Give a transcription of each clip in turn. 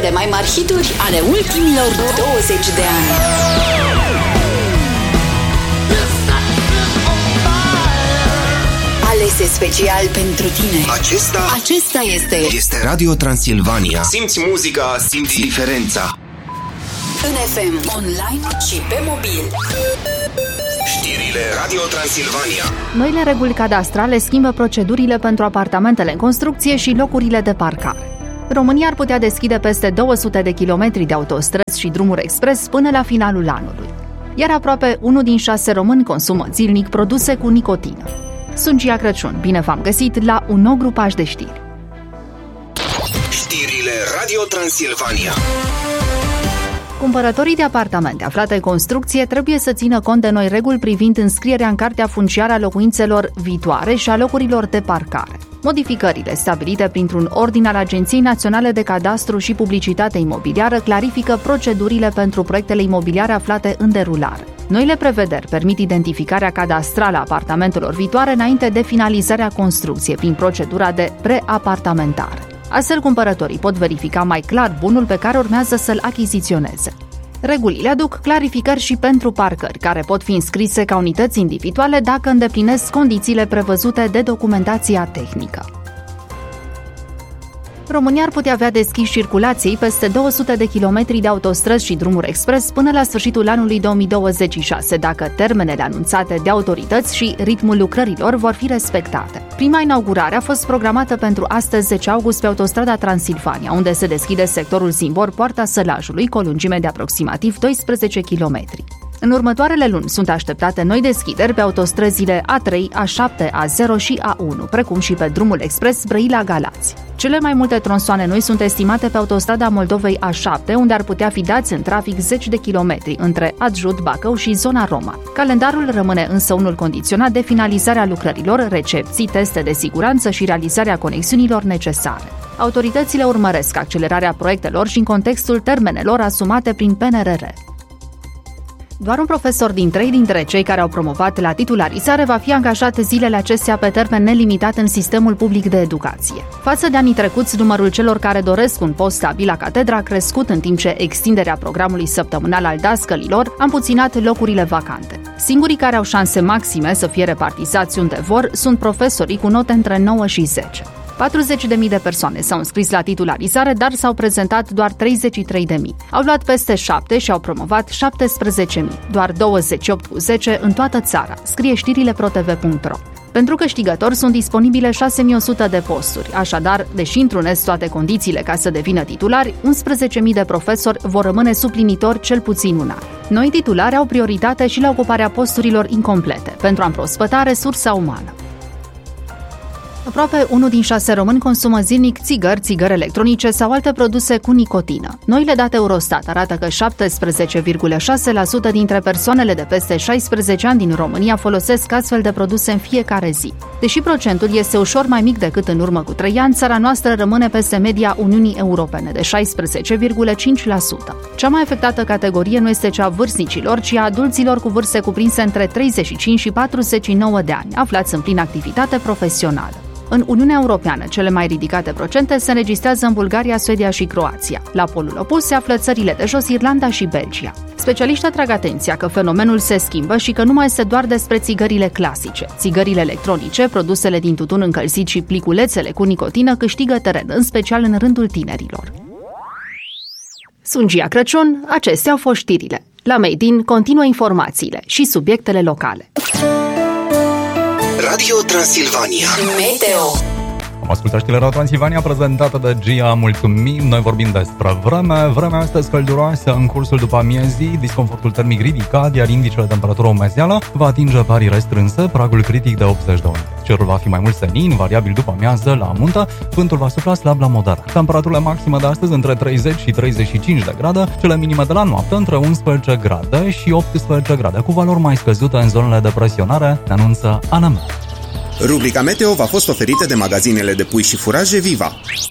Cele mai mari hituri ale ultimilor 20 de ani. Alese special pentru tine. Acesta este Radio Transilvania. Simți muzica, simți diferența. În FM, online și pe mobil. Știrile Radio Transilvania. Noile reguli cadastrale schimbă procedurile pentru apartamentele în construcție și locurile de parcare. România ar putea deschide peste 200 de kilometri de autostrăzi și drumuri expres până la finalul anului. Iar aproape 1 din 6 români consumă zilnic produse cu nicotină. Sunt Gia Crăciun, bine v-am găsit la un nou grupaj de știri. Știrile Radio Transilvania. Cumpărătorii de apartamente aflate în construcție trebuie să țină cont de noi reguli privind înscrierea în cartea funciară a locuințelor viitoare și a locurilor de parcare. Modificările stabilite printr-un ordin al Agenției Naționale de Cadastru și Publicitate Imobiliară clarifică procedurile pentru proiectele imobiliare aflate în derulare. Noile prevederi permit identificarea cadastrală a apartamentelor viitoare înainte de finalizarea construcției prin procedura de preapartamentare. Astfel, cumpărătorii pot verifica mai clar bunul pe care urmează să-l achiziționeze. Regulile aduc clarificări și pentru parcări, care pot fi înscrise ca unități individuale dacă îndeplinesc condițiile prevăzute de documentația tehnică. România ar putea avea deschis circulației peste 200 de kilometri de autostrăzi și drumuri expres până la sfârșitul anului 2026, dacă termenele anunțate de autorități și ritmul lucrărilor vor fi respectate. Prima inaugurare a fost programată pentru astăzi, 10 august, pe autostrada Transilvania, unde se deschide sectorul Simbor-Poarta Sălajului, cu o lungime de aproximativ 12 km. În următoarele luni sunt așteptate noi deschideri pe autostrăzile A3, A7, A0 și A1, precum și pe drumul expres Brăila-Galați. Cele mai multe tronsoane noi sunt estimate pe autostrada Moldovei A7, unde ar putea fi dați în trafic 10 de kilometri între Adjut, Bacău și zona Roma. Calendarul rămâne însă unul condiționat de finalizarea lucrărilor, recepții, teste de siguranță și realizarea conexiunilor necesare. Autoritățile urmăresc accelerarea proiectelor și în contextul termenelor asumate prin PNRR. Doar un profesor din 3 dintre cei care au promovat la titularizare va fi angajat zilele acestea pe termen nelimitat în sistemul public de educație. Față de anii trecuți, numărul celor care doresc un post stabil la catedră a crescut, în timp ce extinderea programului săptămânal al dascălilor a împuținat locurile vacante. Singurii care au șanse maxime să fie repartizați unde vor sunt profesorii cu note între 9 și 10. 40.000 de persoane s-au înscris la titularizare, dar s-au prezentat doar 33.000. Au luat peste 7 și au promovat 17.000, doar 28 cu 10 în toată țara, scrie știrile protv.ro. Pentru câștigători sunt disponibile 6.100 de posturi, așadar, deși întrunesc toate condițiile ca să devină titulari, 11.000 de profesori vor rămâne suplinitori cel puțin un an. Noi titulari au prioritate și la ocuparea posturilor incomplete, pentru a împrospăta resursa umană. Aproape 1 din 6 români consumă zilnic țigări electronice sau alte produse cu nicotină. Noile date Eurostat arată că 17,6% dintre persoanele de peste 16 ani din România folosesc astfel de produse în fiecare zi. Deși procentul este ușor mai mic decât în urmă cu 3 ani, țara noastră rămâne peste media Uniunii Europene de 16,5%. Cea mai afectată categorie nu este cea a vârstnicilor, ci a adulților cu vârste cuprinse între 35 și 49 de ani, aflați în plină activitate profesională. În Uniunea Europeană, cele mai ridicate procente se înregistrează în Bulgaria, Suedia și Croația. La polul opus se află țările de jos, Irlanda și Belgia. Specialiștii atrag atenția că fenomenul se schimbă și că nu mai este doar despre țigările clasice. Țigările electronice, produsele din tutun încălzit și pliculețele cu nicotină câștigă teren, în special în rândul tinerilor. Sunt Gia Crăciun, acestea au fost știrile. La Made In continuă informațiile și subiectele locale. Radio Transilvania. Meteo. Am ascultat știrile Radio Transilvania prezentată de Gia, mulțumim. Noi vorbim despre vreme. Vremea este scălduroasă în cursul după amiezii, disconfortul termic ridicat, iar indicele de temperatură umezeală va atinge parii restrânse, pragul critic de 80 de unități. Cerul va fi mai mult senin, variabil după amiază la muntă, vântul va sufla slab la moderat. Temperaturile maxime de astăzi între 30 și 35 de grade, cele minime de la noapte între 11 grade și 18 grade, cu valori mai scăzute în zonele de presionare, ne anunță ANM. Rubrica Meteo v-a fost oferită de magazinele de pui și furaje Viva.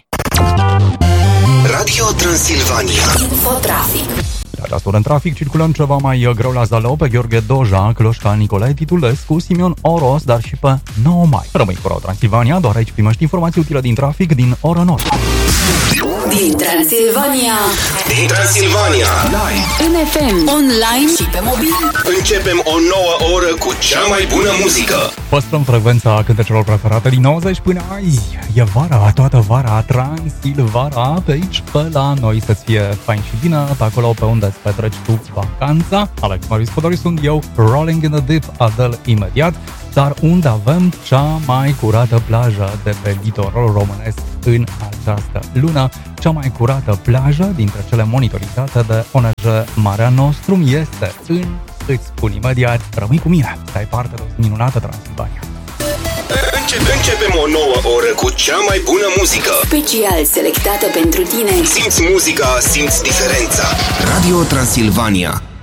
Radio Transilvania. Infotrafic. La în trafic circulăm ceva mai greu la Zalău, pe Gheorghe Doja, Cloșca, Nicolae Titulescu, Simion Oros, dar și pe 9 mai. Rămâi cu Radio Transilvania, doar aici primești informații utile din trafic din oră în oră. Dintre Transilvania. Din Transilvania. Live. În FM, online și pe mobil. Începem o nouă oră cu cea mai bună muzică. Păstrăm frecvența cântecelor preferate din 90 până azi. E vara, toată vara, Transilvania, pe aici, pe la noi, să-ți fie fain și bine, pe acolo pe unde îți petreci tu vacanța. Alex Marius Podori sunt eu, Rolling in the Deep, Adele imediat, dar unde avem cea mai curată plajă de pe litoralul românesc în această lună. Cea mai curată plajă dintre cele monitorizate de ONG Marea Nostrum este în, îți spun imediat, rămâi cu mine, ai parte de o minunată Transilvania. Începem o nouă oră cu cea mai bună muzică. Special selectată pentru tine. Simți muzica, simți diferența. Radio Transilvania.